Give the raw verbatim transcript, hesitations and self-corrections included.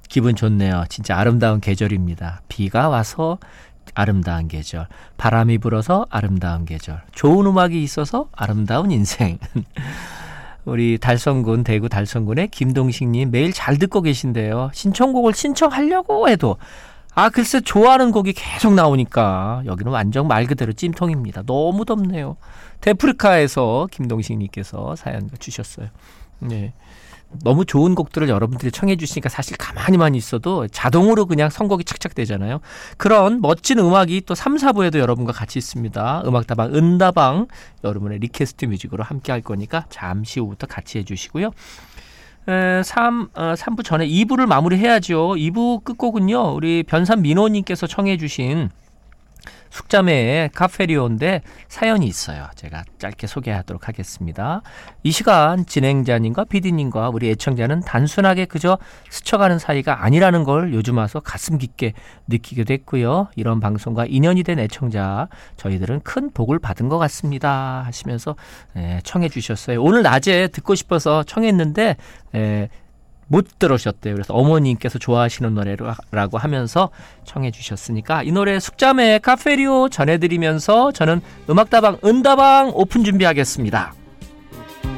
기분 좋네요. 진짜 아름다운 계절입니다. 비가 와서 아름다운 계절, 바람이 불어서 아름다운 계절, 좋은 음악이 있어서 아름다운 인생. 우리 달성군, 대구 달성군의 김동식님 매일 잘 듣고 계신데요. 신청곡을 신청하려고 해도 아 글쎄 좋아하는 곡이 계속 나오니까 여기는 완전 말 그대로 찜통입니다. 너무 덥네요. 데프리카에서 김동식님께서 사연 주셨어요. 네. 너무 좋은 곡들을 여러분들이 청해 주시니까 사실 가만히만 있어도 자동으로 그냥 선곡이 착착 되잖아요. 그런 멋진 음악이 또 삼, 사 부에도 여러분과 같이 있습니다. 음악다방 은다방 여러분의 리퀘스트 뮤직으로 함께 할 거니까 잠시 후부터 같이 해주시고요. 에, 삼, 어, 삼 부 전에 이 부를 마무리해야죠. 이 부 끝곡은요. 우리 변산 민호님께서 청해 주신 숙자매의 카페리오인데 사연이 있어요. 제가 짧게 소개하도록 하겠습니다. 이 시간 진행자님과 피디님과 우리 애청자는 단순하게 그저 스쳐가는 사이가 아니라는 걸 요즘 와서 가슴 깊게 느끼게 됐고요. 이런 방송과 인연이 된 애청자 저희들은 큰 복을 받은 것 같습니다 하시면서 청해 주셨어요. 오늘 낮에 듣고 싶어서 청했는데 에, 못 들으셨대요. 그래서 어머님께서 좋아하시는 노래라고 하면서 청해 주셨으니까 이 노래 숙자매의 카페리오 전해드리면서 저는 음악다방 은다방 오픈 준비하겠습니다.